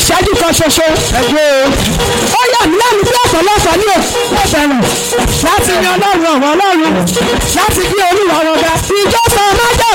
ìṣẹ́jú kan ṣoṣo. Ó yà mí lẹ́nu bí ọ̀pọ̀lọpọ̀ ní òbẹ̀rẹ̀ láti yan Ọlọ́run ọ̀wọ́ Ọlọ́run láti gbé Olúwa wọn ga. Ìjọba májọ̀